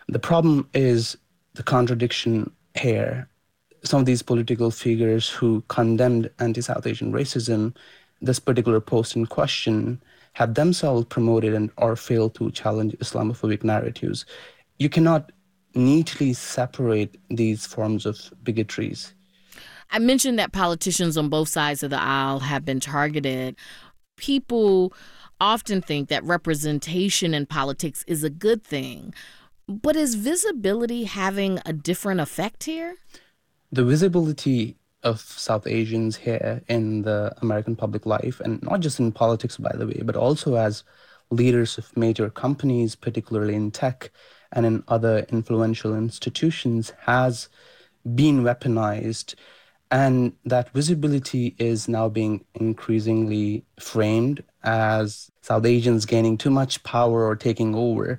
The problem is the contradiction here. Some of these political figures who condemned anti-South Asian racism, this particular post in question, have themselves promoted and or failed to challenge Islamophobic narratives. You cannot neatly separate these forms of bigotries. I mentioned that politicians on both sides of the aisle have been targeted. People often think that representation in politics is a good thing. But is visibility having a different effect here? The visibility of South Asians here in the American public life, and not just in politics, by the way, but also as leaders of major companies, particularly in tech and in other influential institutions, has been weaponized. And that visibility is now being increasingly framed as South Asians gaining too much power or taking over.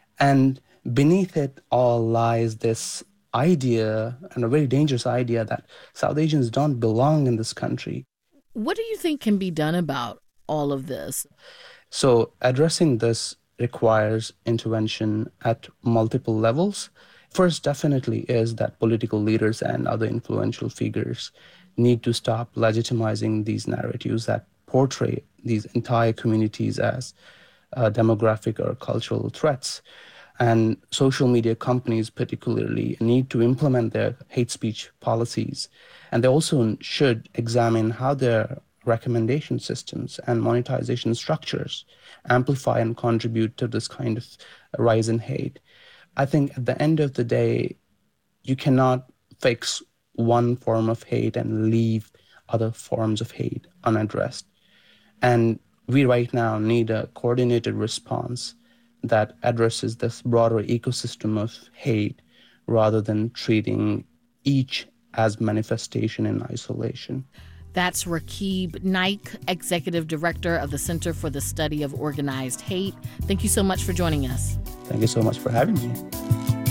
And beneath it all lies this idea, and a very dangerous idea, that South Asians don't belong in this country. What do you think can be done about all of this? So addressing this requires intervention at multiple levels. First, definitely, is that political leaders and other influential figures need to stop legitimizing these narratives that portray these entire communities as demographic or cultural threats. And social media companies particularly need to implement their hate speech policies. And they also should examine how their recommendation systems and monetization structures amplify and contribute to this kind of rise in hate. I think at the end of the day, you cannot fix one form of hate and leave other forms of hate unaddressed. And we right now need a coordinated response that addresses this broader ecosystem of hate rather than treating each as manifestation in isolation. That's Raqib Naik, Executive Director of the Center for the Study of Organized Hate. Thank you so much for joining us. Thank you so much for having me.